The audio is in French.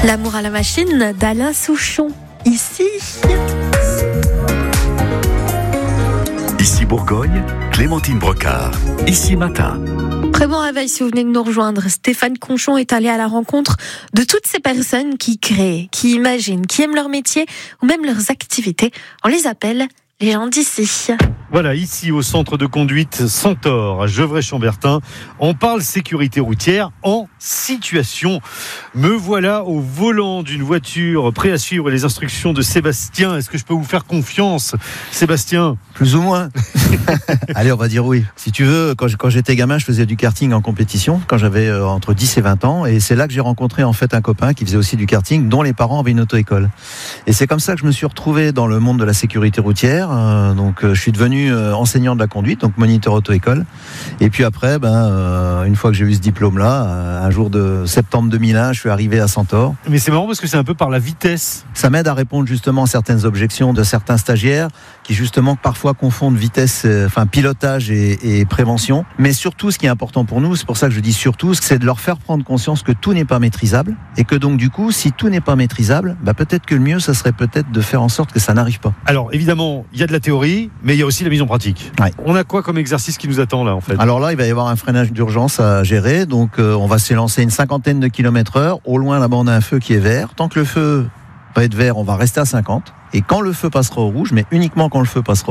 L'amour à la machine d'Alain Souchon. Ici Bourgogne, Clémentine Brocard. Ici matin. Très bon réveil si vous venez de nous rejoindre. Stéphane Conchon est allé à la rencontre de toutes ces personnes qui créent, qui imaginent, qui aiment leur métier ou même leurs activités. On les appelle les gens d'ici. Voilà, ici au centre de conduite Centaure, à Gevrey-Chambertin, on parle sécurité routière en situation. Me voilà au volant d'une voiture, prêt à suivre les instructions de Sébastien. Est-ce que je peux vous faire confiance, Sébastien ? Plus ou moins. Allez, on va dire oui. Si tu veux, quand j'étais gamin, je faisais du karting en compétition, quand j'avais entre 10 et 20 ans. Et c'est là que j'ai rencontré en fait un copain qui faisait aussi du karting, dont les parents avaient une auto-école. Et c'est comme ça que je me suis retrouvé dans le monde de la sécurité routière. Donc je suis devenu enseignant de la conduite, donc moniteur auto-école. Et puis après, une fois que j'ai eu ce diplôme-là, un jour de septembre 2001, je suis arrivé à Centaure. Mais c'est marrant parce que c'est un peu par la vitesse. Ça m'aide à répondre justement à certaines objections de certains stagiaires qui justement parfois confondent vitesse, pilotage et prévention. Mais surtout, ce qui est important pour nous, c'est pour ça que je dis surtout, c'est de leur faire prendre conscience que tout n'est pas maîtrisable et que donc du coup, si tout n'est pas maîtrisable, peut-être que le mieux, ça serait peut-être de faire en sorte que ça n'arrive pas. Alors évidemment, il y a de la théorie, mais il y a aussi la mise en pratique. Ouais. On a quoi comme exercice qui nous attend là en fait ? Alors là, il va y avoir un freinage d'urgence à gérer, donc on va s'élancer une 50aine de km/h. Au loin, là-bas, on a un feu qui est vert. Tant que le feu va être vert, on va rester à 50. Et quand le feu passera au rouge, mais uniquement quand le feu passera